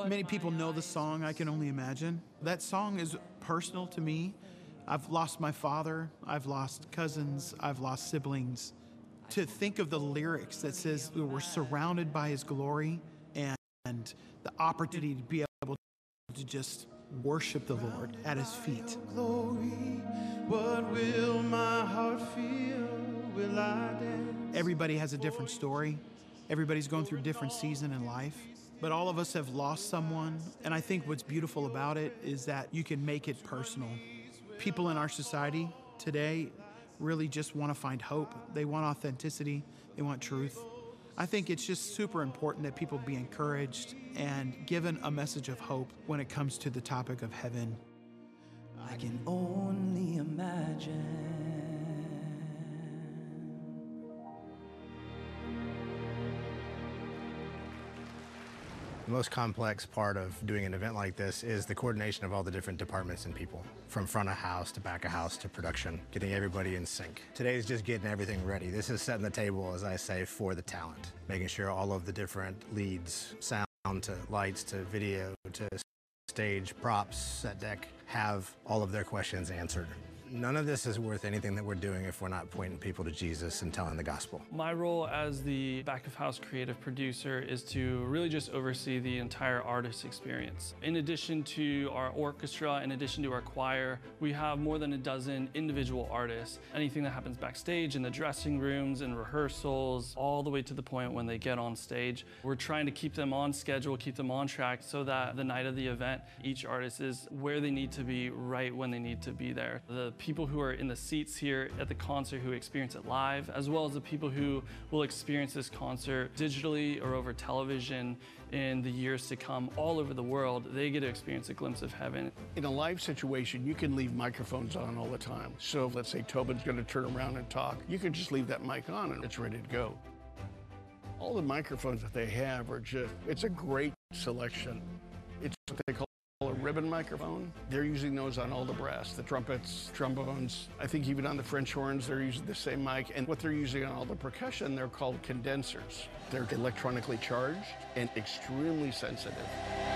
Many people know the song, I Can Only Imagine. That song is personal to me. I've lost my father, I've lost cousins, I've lost siblings. To think of the lyrics that says we're surrounded by his glory and the opportunity to be able to just worship the Lord at his feet. Glory, what will my heart feel? Will I dance? Everybody has a different story. Everybody's going through a different season in life. But all of us have lost someone. And I think what's beautiful about it is that you can make it personal. People in our society today really just want to find hope. They want authenticity. They want truth. I think it's just super important that people be encouraged and given a message of hope when it comes to the topic of heaven. I can only imagine. The most complex part of doing an event like this is the coordination of all the different departments and people, from front of house to back of house to production, getting everybody in sync. Today is just getting everything ready. This is setting the table, as I say, for the talent, making sure all of the different leads, sound to lights to video to stage, props, set deck, have all of their questions answered. None of this is worth anything that we're doing if we're not pointing people to Jesus and telling the gospel. My role as the back-of-house creative producer is to really just oversee the entire artist experience. In addition to our orchestra, in addition to our choir, we have more than a dozen individual artists. Anything that happens backstage in the dressing rooms and rehearsals, all the way to the point when they get on stage. We're trying to keep them on schedule, keep them on track so that the night of the event, each artist is where they need to be right when they need to be there. The people who are in the seats here at the concert who experience it live, as well as the people who will experience this concert digitally or over television in the years to come all over the world, they get to experience a glimpse of heaven. In a live situation, you can leave microphones on all the time. So if, let's say Tobin's going to turn around and talk, you can just leave that mic on and it's ready to go. All the microphones that they have are just, it's a great selection. It's what they call a ribbon microphone. They're using those on all the brass, the trumpets, trombones. I think even on the French horns, they're using the same mic. And what they're using on all the percussion, they're called condensers. They're electronically charged and extremely sensitive.